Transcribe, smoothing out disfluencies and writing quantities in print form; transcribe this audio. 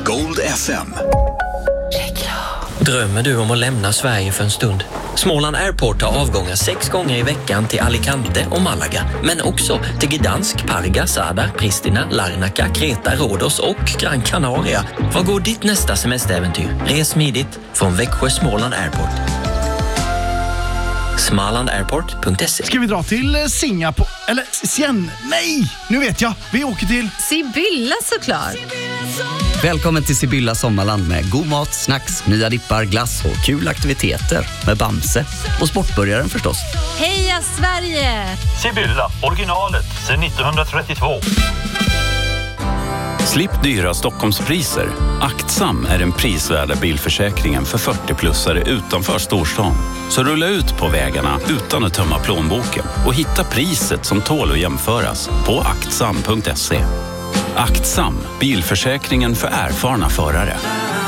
Gold FM. Drömmer du om att lämna Sverige för en stund? Småland Airport har avgångar 6 gånger i veckan till Alicante och Malaga. Men också till Gdansk, Parga, Zadar, Pristina, Larnaca, Kreta, Rhodos och Gran Canaria. Vad går ditt nästa semesteräventyr? Res smidigt från Växjö Småland Airport. smalandairport.se. Ska vi dra till Singapore? Eller Sien? Nej, nu vet jag. Vi åker till Sibylla såklart. Välkommen till Sibylla Sommarland med god mat, snacks, nya dippar, glass och kul aktiviteter med Bamse. Och sportbörjaren förstås. Heja Sverige! Sibylla, originalet sedan 1932. Slipp dyra Stockholmspriser. Aktsam är den prisvärda bilförsäkringen för 40-plussare utanför storstan. Så rulla ut på vägarna utan att tömma plånboken och hitta priset som tål att jämföras på aktsam.se. Aktsam, bilförsäkringen för erfarna förare.